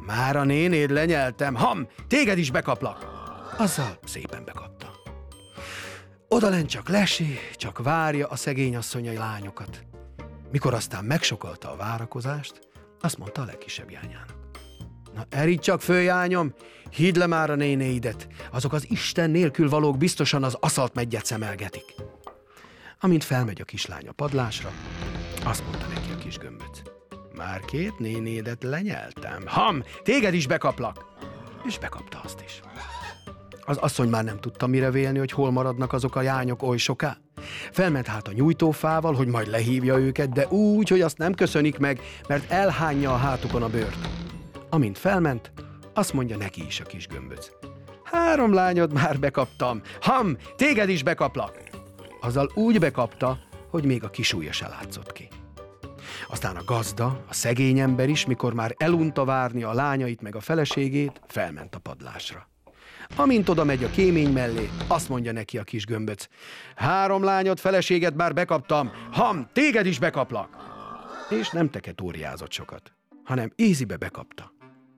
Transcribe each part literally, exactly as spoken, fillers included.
Már a nénéd lenyeltem, ham, téged is bekaplak. Azzal szépen bekapta. Odalent csak lesi, csak várja a szegény asszonyai lányokat. Mikor aztán megsokalta a várakozást, azt mondta a legkisebb jányának. Na erígy csak föl, jányom, hidd le már a nénéidet, azok az Isten nélkül valók biztosan az aszalt meggyet szemelgetik. Amint felmegy a kislány a padlásra, azt mondta neki a kis gömböc. Már két nénédet lenyeltem, ham, téged is bekaplak. És bekapta azt is. Az asszony már nem tudta mire vélni, hogy hol maradnak azok a jányok oly soká. Felment hát a nyújtófával, hogy majd lehívja őket, de úgy, hogy azt nem köszönik meg, mert elhányja a hátukon a bőrt. Amint felment, azt mondja neki is a kis gömböc. Három lányod már bekaptam, ham, téged is bekaplak. Azzal úgy bekapta, hogy még a kisujja se látszott ki. Aztán a gazda, a szegény ember is, mikor már elunta várni a lányait meg a feleségét, felment a padlásra. Amint oda megy a kémény mellé, azt mondja neki a kis gömböc. Három lányod, feleséget már bekaptam, ham, téged is bekaplak. És nem teketóriázott sokat, hanem ízibe bekapta.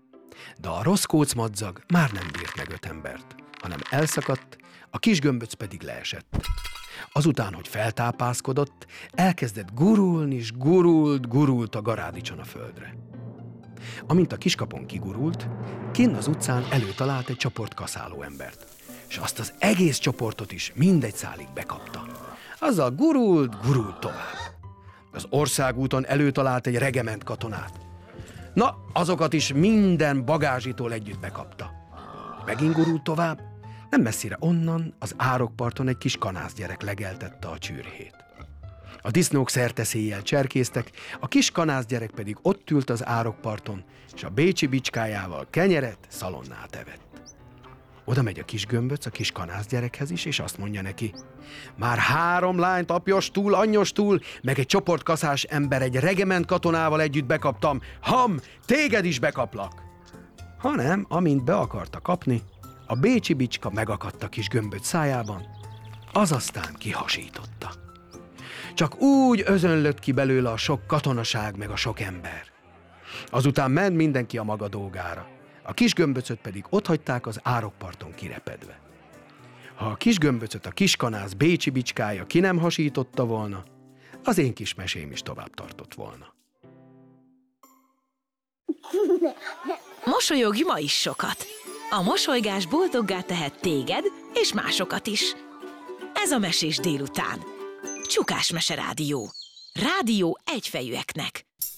De a rossz kócmadzag már nem bírt meg öt embert, hanem elszakadt, a kis gömböc pedig leesett. Azután, hogy feltápászkodott, elkezdett gurulni, és gurult, gurult a garádicson a földre. Amint a kiskapon kigurult, kinn az utcán előtalált egy csoport kaszáló embert, és azt az egész csoportot is mindegy szálig bekapta. Azzal gurult, gurult tovább. Az országúton előtalált egy regement katonát. Na, azokat is minden bagázsitól együtt bekapta. Megint gurult tovább, nem messzire onnan az árokparton egy kis kanászgyerek legeltette a csürhét. A disznók szerteszéjjel cserkésztek, a kis kanászgyerek pedig ott ült az árokparton, és a bécsi bicskájával kenyeret, szalonnát evett. Oda megy a kis gömböc a kis kanászgyerekhez is, és azt mondja neki, már három lányt apjostól, anyjostól, meg egy csoportkaszás ember egy regiment katonával együtt bekaptam, ham, téged is bekaplak. Hanem, amint be akarta kapni, a bécsi bicska megakadt a kis gömböc szájában, az aztán kihasította. Csak úgy özönlött ki belőle a sok katonaság meg a sok ember. Azután ment mindenki a maga dolgára, a kis gömböcöt pedig otthagyták az árokparton kirepedve. Ha a kis gömböcöt a kiskanász bécsi bicskája ki nem hasította volna, az én kis mesém is tovább tartott volna. Mosolyogj ma is sokat! A mosolygás boldoggá tehet téged és másokat is. Ez a Mesés délután. Csukás Mese Rádió. Rádió egyfejűeknek.